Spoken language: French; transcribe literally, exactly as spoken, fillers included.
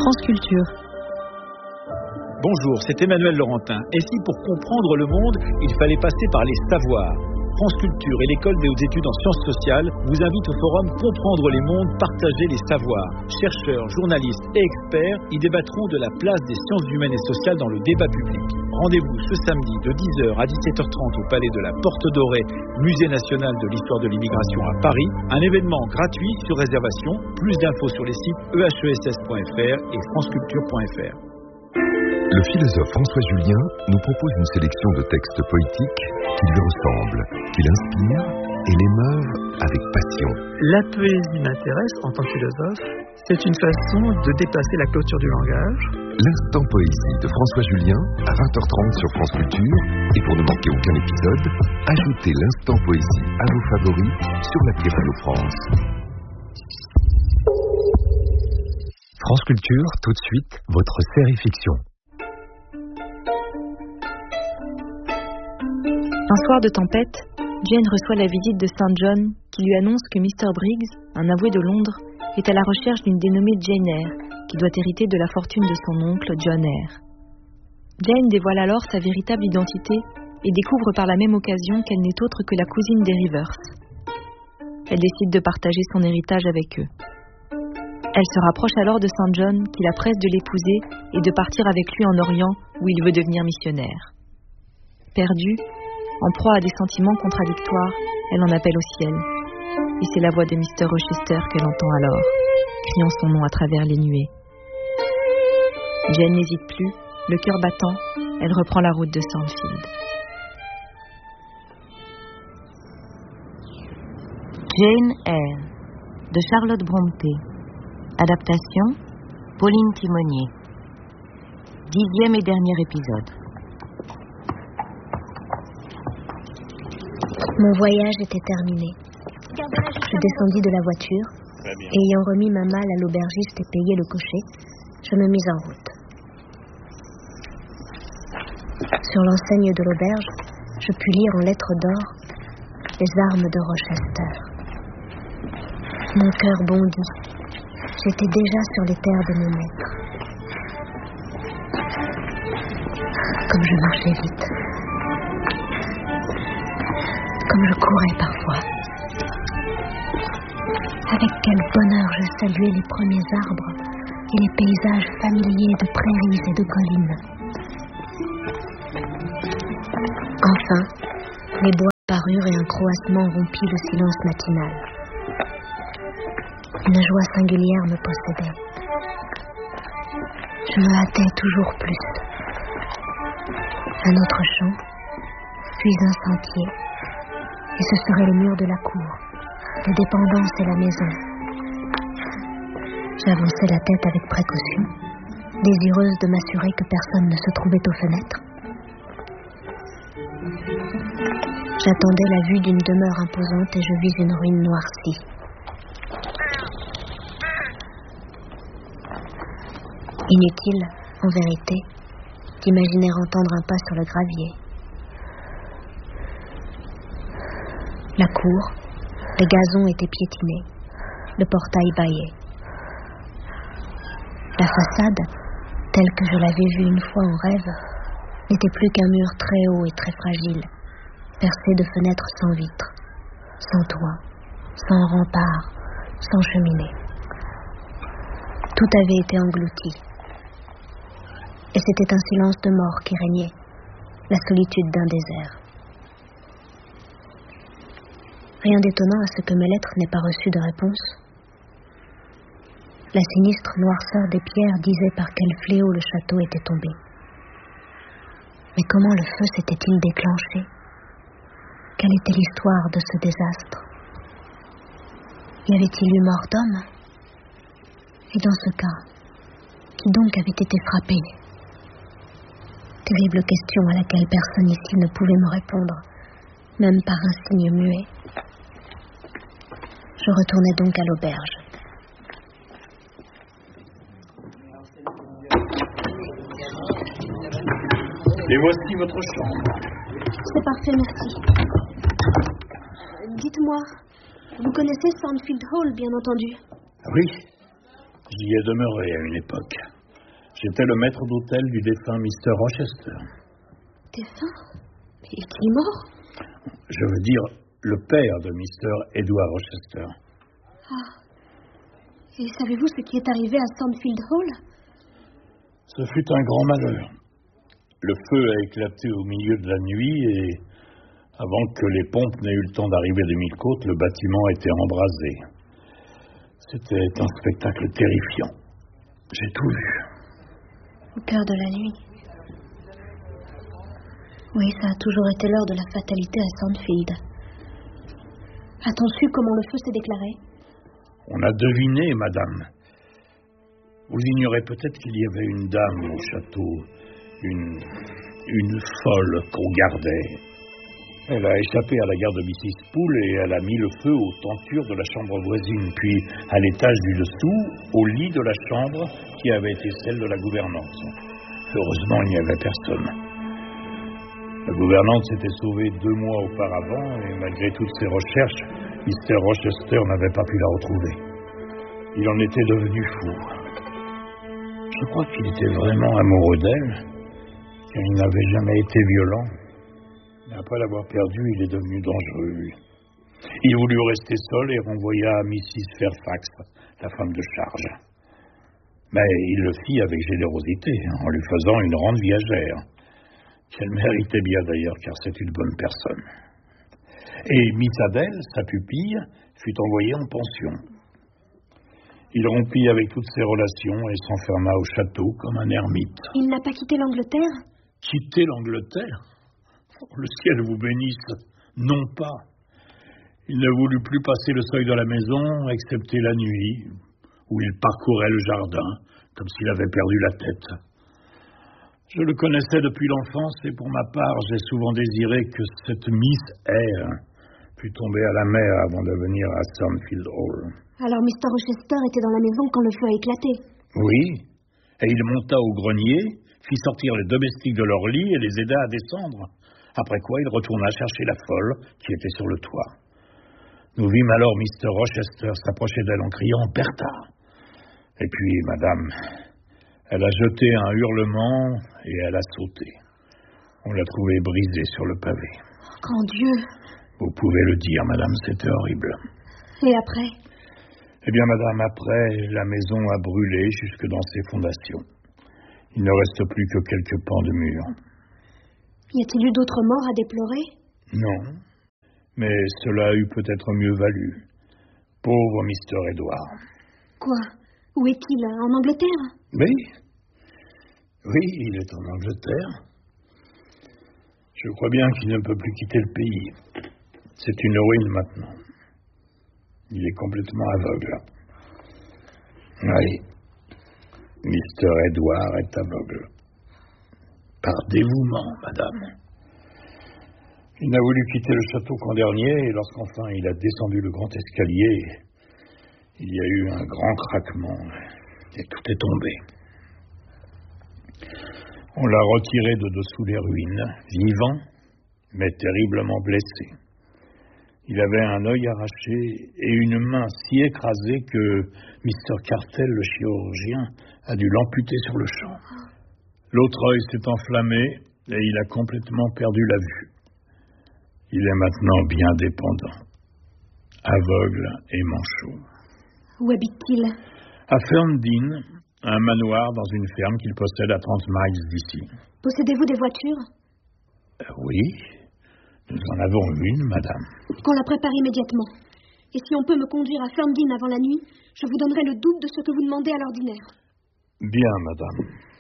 France Culture. Bonjour, c'est Emmanuel Laurentin. Et si pour comprendre le monde, il fallait passer par les savoirs? France Culture et l'École des hautes études en sciences sociales vous invitent au forum Comprendre les mondes, partager les savoirs. Chercheurs, journalistes et experts y débattront de la place des sciences humaines et sociales dans le débat public. Rendez-vous ce samedi de dix heures à dix-sept heures trente au Palais de la Porte Dorée, Musée national de l'histoire de l'immigration à Paris. Un événement gratuit sur réservation. Plus d'infos sur les sites e h e s s point f r et franceculture point f r. Le philosophe François Julien nous propose une sélection de textes poétiques qui lui ressemblent, qui l'inspirent et l'émeuvent avec passion. La poésie m'intéresse en tant que philosophe. C'est une façon de dépasser la clôture du langage. L'instant poésie de François Julien à vingt heures trente sur France Culture. Et pour ne manquer aucun épisode, ajoutez l'instant poésie à vos favoris sur l'appli Radio France. France Culture, tout de suite, votre série fiction. Un soir de tempête, Jane reçoit la visite de Saint John qui lui annonce que mister Briggs, un avoué de Londres, est à la recherche d'une dénommée Jane Eyre qui doit hériter de la fortune de son oncle John Eyre. Jane dévoile alors sa véritable identité et découvre par la même occasion qu'elle n'est autre que la cousine des Rivers. Elle décide de partager son héritage avec eux. Elle se rapproche alors de Saint John qui la presse de l'épouser et de partir avec lui en Orient où il veut devenir missionnaire. Perdue, en proie à des sentiments contradictoires, elle en appelle au ciel. Et c'est la voix de mister Rochester qu'elle entend alors, criant son nom à travers les nuées. Jane n'hésite plus, le cœur battant, elle reprend la route de Sandfield. Jane Eyre, de Charlotte Brontë. Adaptation, Pauline Timonier. Dixième et dernier épisode. Mon voyage était terminé. Je descendis de la voiture et ayant remis ma malle à l'aubergiste et payé le cocher, je me mis en route. Sur l'enseigne de l'auberge, je pus lire en lettres d'or les armes de Rochester. Mon cœur bondit. J'étais déjà sur les terres de mon maître. Comme je marchais vite. Comme je courais parfois. Avec quel bonheur je saluais les premiers arbres et les paysages familiers de prairies et de collines. Enfin, les bois parurent et un croassement rompit le silence matinal. Une joie singulière me possédait. Je me hâtais toujours plus. Un autre champ, puis un sentier. Et ce seraient les murs de la cour, les dépendances et la maison. J'avançais la tête avec précaution, désireuse de m'assurer que personne ne se trouvait aux fenêtres. J'attendais la vue d'une demeure imposante et je vis une ruine noircie. Inutile, en vérité, d'imaginer entendre un pas sur le gravier. La cour, les gazons étaient piétinés, le portail bâillait. La façade, telle que je l'avais vue une fois en rêve, n'était plus qu'un mur très haut et très fragile, percé de fenêtres sans vitres, sans toit, sans rempart, sans cheminée. Tout avait été englouti. Et c'était un silence de mort qui régnait, la solitude d'un désert. Rien d'étonnant à ce que mes lettres n'aient pas reçu de réponse. La sinistre noirceur des pierres disait par quel fléau le château était tombé. Mais comment le feu s'était-il déclenché? Quelle était l'histoire de ce désastre? Y avait-il eu mort d'homme? Et dans ce cas, qui donc avait été frappé? Terrible question à laquelle personne ici ne pouvait me répondre, même par un signe muet. Je retournai donc à l'auberge. Et voici votre chambre. C'est parfait, merci. Dites-moi, vous connaissez Sandfield Hall, bien entendu? Oui. J'y ai demeuré à une époque. J'étais le maître d'hôtel du défunt mister Rochester. Défunt? Mais est-il mort? Je veux dire, le père de mister Edward Rochester. Ah. Et savez-vous ce qui est arrivé à Sandfield Hall? Ce fut un grand malheur. Le feu a éclaté au milieu de la nuit et, avant que les pompes n'aient eu le temps d'arriver des mille côtes, le bâtiment était embrasé. C'était un spectacle terrifiant. J'ai tout vu. Au cœur de la nuit. Oui, ça a toujours été l'heure de la fatalité à Sandfield. A-t-on su comment le feu s'est déclaré? On a deviné, madame. Vous ignorez peut-être qu'il y avait une dame au château, une, une folle qu'on gardait. Elle a échappé à la gare de missus Poole et elle a mis le feu aux tentures de la chambre voisine, puis à l'étage du dessous, au lit de la chambre qui avait été celle de la gouvernante. Heureusement, il n'y avait personne. La gouvernante s'était sauvée deux mois auparavant et malgré toutes ses recherches, mister Rochester n'avait pas pu la retrouver. Il en était devenu fou. Je crois qu'il était vraiment amoureux d'elle, car il n'avait jamais été violent. Mais après l'avoir perdu, il est devenu dangereux. Il voulut rester seul et renvoya missus Fairfax, la femme de charge. Mais il le fit avec générosité, en lui faisant une rente viagère, qu'elle méritait bien d'ailleurs, car c'est une bonne personne. Et Miss Adèle, sa pupille, fut envoyée en pension. Il rompit avec toutes ses relations et s'enferma au château comme un ermite. Il n'a pas quitté l'Angleterre? Quitter l'Angleterre? Oh, le ciel vous bénisse. Non pas. Il ne voulut plus passer le seuil de la maison, excepté la nuit, où il parcourait le jardin, comme s'il avait perdu la tête. Je le connaissais depuis l'enfance et pour ma part, j'ai souvent désiré que cette Miss Eyre pût tomber à la mer avant de venir à Sandfield Hall. Alors mister Rochester était dans la maison quand le feu a éclaté? Oui, et il monta au grenier, fit sortir les domestiques de leur lit et les aida à descendre. Après quoi, il retourna chercher la folle qui était sur le toit. Nous vîmes alors mister Rochester s'approcher d'elle en criant « Bertha !» Et puis, madame, elle a jeté un hurlement et elle a sauté. On l'a trouvée brisée sur le pavé. Grand Dieu! Vous pouvez le dire, madame, c'était horrible. Et après? Eh bien, madame, après, la maison a brûlé jusque dans ses fondations. Il ne reste plus que quelques pans de mur. Y a-t-il eu d'autres morts à déplorer? Non, mais cela eût peut-être mieux valu. Pauvre mister Edward. Quoi? Où est-il? En Angleterre? Oui. Oui, il est en Angleterre. Je crois bien qu'il ne peut plus quitter le pays. C'est une ruine maintenant. Il est complètement aveugle. Oui. mister Edward est aveugle. Par dévouement, madame. Il n'a voulu quitter le château qu'an dernier, et lorsqu'enfin il a descendu le grand escalier, il y a eu un grand craquement, et tout est tombé. On l'a retiré de dessous les ruines, vivant, mais terriblement blessé. Il avait un œil arraché et une main si écrasée que mister Cartel, le chirurgien, a dû l'amputer sur le champ. L'autre œil s'est enflammé et il a complètement perdu la vue. Il est maintenant bien dépendant, aveugle et manchot. Où habite-t-il? À Ferndean, un manoir dans une ferme qu'il possède à trente miles d'ici. Possédez-vous des voitures? Euh, oui, nous en avons une, madame. Qu'on la prépare immédiatement. Et si on peut me conduire à Ferndean avant la nuit, je vous donnerai le double de ce que vous demandez à l'ordinaire. Bien, madame.